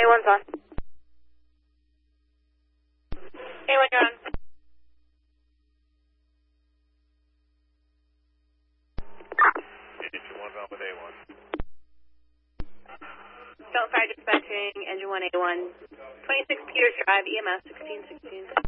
A1's on. A1, you're on. Engine 1's on with A1. Delta Fire dispatching, engine 1 A1. 26 Peters Drive, EMS 1616.